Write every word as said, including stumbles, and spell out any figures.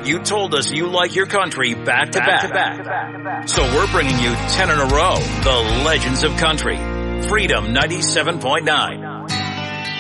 You told us you like your country back to back. back. So we're bringing you ten in a row. The Legends of Country. Freedom ninety-seven point nine.